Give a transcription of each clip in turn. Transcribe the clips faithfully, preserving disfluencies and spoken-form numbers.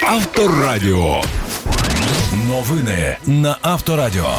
Авторадіо. Новини на Авторадіо.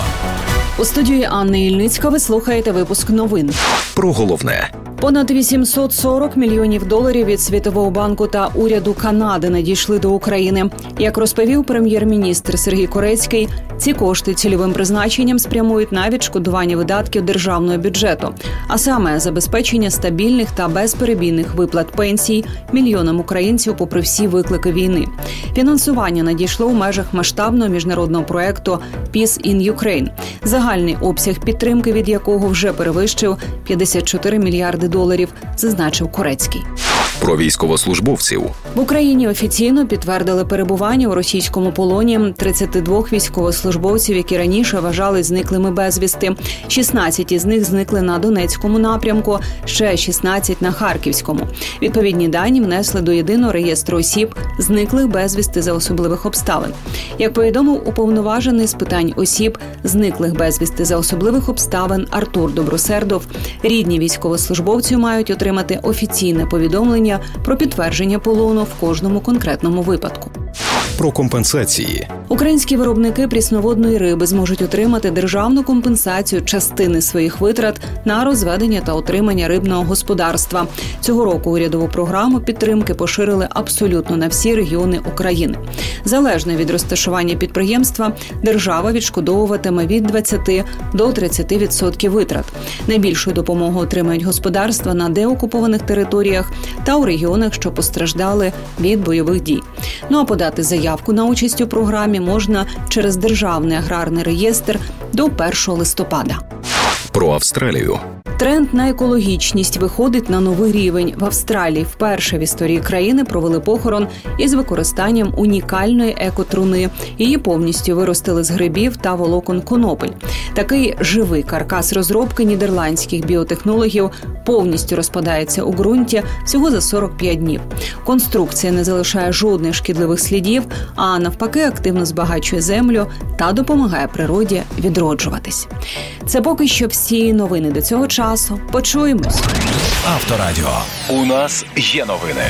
У студії Анна Ільницька ви слухаєте випуск новин. Про головне. Понад вісімсот сорок мільйонів доларів від Світового банку та уряду Канади надійшли до України. Як розповів прем'єр-міністр Сергій Корецький, ці кошти цільовим призначенням спрямують на відшкодування видатків державного бюджету, а саме забезпечення стабільних та безперебійних виплат пенсій мільйонам українців попри всі виклики війни. Фінансування надійшло у межах масштабного міжнародного проекту «Peace in Ukraine», загальний обсяг підтримки від якого вже перевищив п'ятдесят чотири мільярди доларів, зазначив Корецький. Про військовослужбовців. В Україні офіційно підтвердили перебування у російському полоні тридцять два військовослужбовців, які раніше вважались зниклими безвісти. шістнадцять із них зникли на Донецькому напрямку, ще шістнадцять на Харківському. Відповідні дані внесли до єдиного реєстру осіб, зниклих безвісти за особливих обставин. Як повідомив уповноважений з питань осіб, зниклих безвісти за особливих обставин Артур Добросердов, рідні військовослужбовців мають отримати офіційне повідомлення про підтвердження полону в кожному конкретному випадку. Про компенсації. Українські виробники прісноводної риби зможуть отримати державну компенсацію частини своїх витрат на розведення та утримання рибного господарства. Цього року урядову програму підтримки поширили абсолютно на всі регіони України. Залежно від розташування підприємства, держава відшкодовуватиме від двадцяти до тридцяти відсотків витрат. Найбільшу допомогу отримають господарства на деокупованих територіях та у регіонах, що постраждали від бойових дій. Ну а подати заявку на участь у програмі можна через Державний аграрний реєстр до першого листопада. Про Австралію. Тренд на екологічність виходить на новий рівень. В Австралії вперше в історії країни провели похорон із використанням унікальної екотруни. Її повністю виростили з грибів та волокон конопель. Такий живий каркас розробки нідерландських біотехнологів повністю розпадається у ґрунті всього за сорок п'ять днів. Конструкція не залишає жодних шкідливих слідів, а навпаки активно збагачує землю та допомагає природі відроджуватись. Це поки що всі новини до цього часу. Почуємось. Авторадіо. У нас є новини.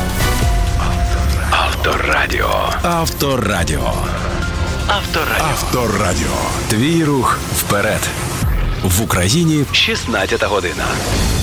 Авторадіо. Авторадіо. Авторадіо. Авторадіо. Твій рух вперед. В Україні шістнадцята година.